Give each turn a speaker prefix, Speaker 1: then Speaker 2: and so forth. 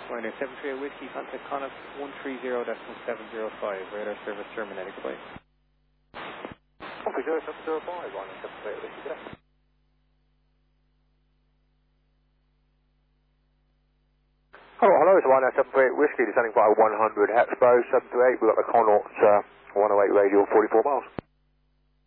Speaker 1: Ryanair 738 Whiskey, contact Connacht 130.705, radar service terminated, goodbye.
Speaker 2: 130.705, Ryanair 738 Whiskey, good day. Hello, it's Ryanair 738 Whiskey, descending by 100 Hexpo, 728, we've got the Connaught 108 radial, 44 miles.